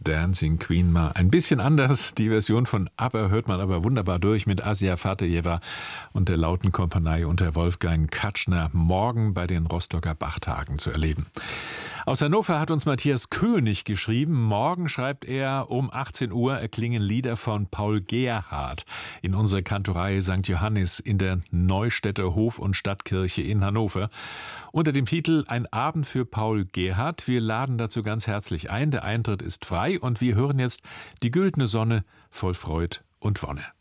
Dancing Queen mal ein bisschen anders. Die Version von ABBA hört man aber wunderbar durch mit Asia Fatejeva und der lauten Kompanie unter Wolfgang Katschner morgen bei den Rostocker Bachtagen zu erleben. Aus Hannover hat uns Matthias König geschrieben. Morgen, schreibt er, um 18 Uhr erklingen Lieder von Paul Gerhardt in unserer Kantorei St. Johannis in der Neustädter Hof- und Stadtkirche in Hannover. Unter dem Titel Ein Abend für Paul Gerhardt. Wir laden dazu ganz herzlich ein. Der Eintritt ist frei und wir hören jetzt Die güldene Sonne voll Freud und Wonne.